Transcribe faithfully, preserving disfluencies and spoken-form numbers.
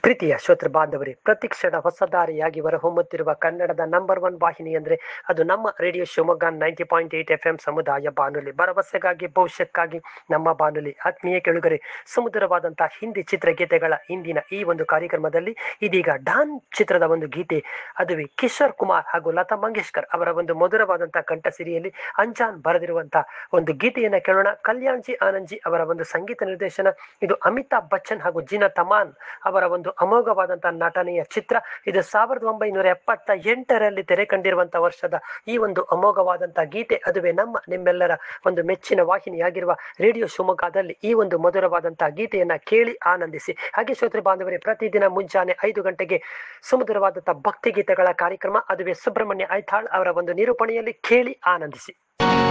ಪ್ರೀತಿಯ ಶ್ರೋತೃ ಬಾಂಧವರೇ, ಪ್ರತಿಕ್ಷಣ ಹೊಸ ದಾರಿಯಾಗಿ ಹೊಮ್ಮುತ್ತಿರುವ ಕನ್ನಡದ ನಂಬರ್ ಒನ್ ವಾಹಿನಿ ಅಂದ್ರೆ ಅದು ನಮ್ಮ radio Shivamogga ninety point eight F M ಸಮುದಾಯ ಬಾನುಲಿ. ಭರವಸೆಗಾಗಿ ಭವಿಷ್ಯಕ್ಕಾಗಿ ನಮ್ಮ ಬಾನುಲಿ. ಆತ್ಮೀಯ ಕೆಳುಗರೆ, ಸುಮಧುರವಾದಂತಹ ಹಿಂದಿ ಚಿತ್ರಗೀತೆಗಳ ಇಂದಿನ ಈ ಒಂದು ಕಾರ್ಯಕ್ರಮದಲ್ಲಿ ಇದೀಗ ಡಾನ್ ಚಿತ್ರದ ಒಂದು ಗೀತೆ, ಅದುವೇ ಕಿಶೋರ್ ಕುಮಾರ್ ಹಾಗೂ ಲತಾ ಮಂಗೇಶ್ಕರ್ ಅವರ ಒಂದು ಮಧುರವಾದಂತಹ ಕಂಠಸಿರಿಯಲ್ಲಿ ಅಂಜಾನ್ ಬರೆದಿರುವಂತಹ ಒಂದು ಗೀತೆಯನ್ನ ಕೇಳೋಣ. ಕಲ್ಯಾಣ್ ಜಿ ಆನಂದ್ ಜಿ ಅವರ ಒಂದು ಸಂಗೀತ ನಿರ್ದೇಶನ. ಇದು ಅಮಿತಾಬ್ ಬಚ್ಚನ್ ಹಾಗೂ ಜಿನಾ ತಮಾನ್ ಅವರ ಒಂದು ಅಮೋಘವಾದಂತಹ ನಟನೆಯ ಚಿತ್ರ. ಇದು ಸಾವಿರದ ಒಂಬೈನೂರ ಎಪ್ಪತ್ತ ಎಂಟರಲ್ಲಿ ತೆರೆ ಕಂಡಿರುವಂತಹ ವರ್ಷದ ಈ ಒಂದು ಅಮೋಘವಾದಂತಹ ಗೀತೆ, ಅದುವೇ ನಮ್ಮ ನಿಮ್ಮೆಲ್ಲರ ಒಂದು ಮೆಚ್ಚಿನ ವಾಹಿನಿಯಾಗಿರುವ ರೇಡಿಯೋ ಶಿವಮೊಗ್ಗದಲ್ಲಿ ಈ ಒಂದು ಮಧುರವಾದಂತಹ ಗೀತೆಯನ್ನ ಕೇಳಿ ಆನಂದಿಸಿ. ಹಾಗೆ ಶ್ರೋತೃ ಬಾಂಧವರೇ, ಪ್ರತಿದಿನ ಮುಂಜಾನೆ ಐದು ಗಂಟೆಗೆ ಸುಮಧುರವಾದಂತಹ ಭಕ್ತಿ ಗೀತೆಗಳ ಕಾರ್ಯಕ್ರಮ, ಅದುವೇ ಸುಬ್ರಹ್ಮಣ್ಯ ಐತಾಳ್ ಅವರ ಒಂದು ನಿರೂಪಣೆಯಲ್ಲಿ ಕೇಳಿ ಆನಂದಿಸಿ.